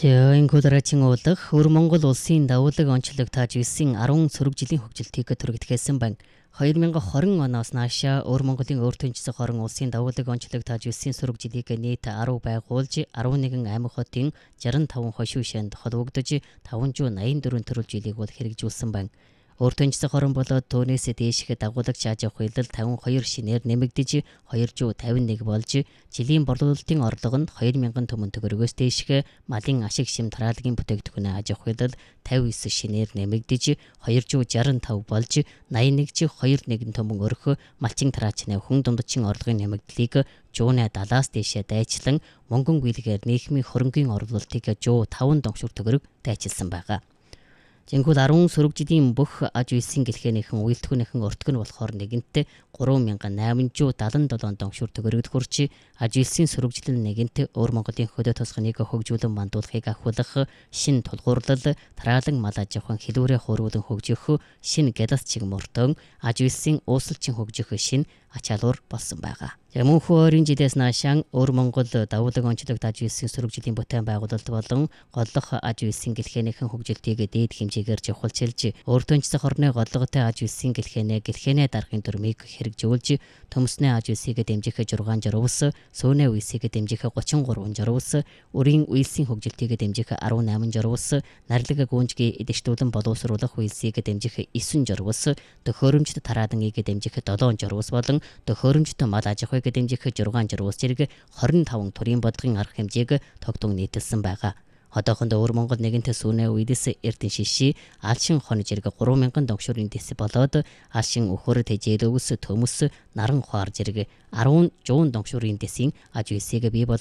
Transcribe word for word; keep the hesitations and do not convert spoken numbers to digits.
Энэ квадратын уулах Өр Монгол улсын давуулаг онцлог тааж ирсэн арван сөрөг жилийн хөгжилтийг түргэтгээсэн байна. хоёр мянга хорин оноос наашаа Өр Монголын өөртөө нэмсэн хорин улсын давуулаг онцлог тааж ирсэн сөрөг жилийг нийт арав байгуулж арван нэгэн аймаг хотын жаран таван хошуу шанд холбогдож таван зуун наян дөрвөн төрөл жилийг бол хэрэгжүүлсэн байна. Өөртөө нэмсэн хорин болоод түүнээс дээших дагуулаг шааж авах үйлдэл тавин хоёр шинээр нэмэгдэж хоёр зуун тавин нэг болж жилийн борлуулалтын орлого нь хоёр мянган төмөн төгрөгөөс дээших малын ашиг шим тараалагын бүтээгдэхүүнээ аж авах үйлдэл тавин девять шинээр нэмэгдэж хоёр зуун шестьдесят пять болж наян нэг хоёр нэгэн төмөн өрх малчин тараачны хүн дундчин орлогын нэмэгдлийг зуун седемээс дээшээ дайчлан мөнгөн гүйлгээр нийгмийн хөрөнгөний орлуулалтыг зуун таван доншуур төгрөг дайчилсан байгаа. Жинхэнэ арван сөрөг жилийн бүх аж үйлсийн гэлхээнийхэн үйлдвэрийнхэн өртөг нь болохоор нэгэнт гурван мянган найман зуун седемдесет и семь доншуур төгрөгд хүрч аж үйлсийн сөрөг жил нь нэгэнт Өр Монголын хөдөө тосгоныг хөгжүүлэн мандуулахыг ахиулах шинэ тулгуурлал тараалан мал аж ахуйн хэлбэрээ хөрвүүлэн хөгжих шинэ гялас чигмөртөн аж үйлсийн ууслалчин хөгжих шинэ ачаалуур болсон байгаа. Мөнхөн ойрын жилээс наашаан Өр Монгол давуулаг онцлог аж үйлсийн сөрөг жилийн бүтээн байгуулалт болон голлох аж үйлсийн гэлхээнийхэн хөгжилтийг дээд хэмжээгээр жавхалчилж өөртөө нэмсэн хорны голлоготой аж үйлсийн гэлхээнэ гэлхээнэ дарахын дүрмийг хэрэгжүүлж төмснөө аж үйлсийг дэмжих зургаан журвс, сүүнэ үйлсийг дэмжих гучин гурван журвс, өрийн үйлсийн хөгжилтийг дэмжих арван найман журвс, нарлаг гүнжгийн эдэштүүлэн боловсруулах үйлсийг дэмжих девять журвс, төхөөрөмжт тарааданыг дэмжих seven журвс болон төхөөрөмжт мал аж ахуйг дэмжих six журвс зэрэг twenty-five төрийн бодлогын арга хэмжээг тогтун нийтэлсэн байгаа. Одоохондоо Өр Монгол нэгэнт сүүнэ үедээс эрдэн шиши алшин хонь зэрэг three thousand доншуурын дэс болоод алшин өхөр тэжээлөвс төмөс наран хуар зэрэг ten зуун доншуурын дэсийн аж үйлсийг бий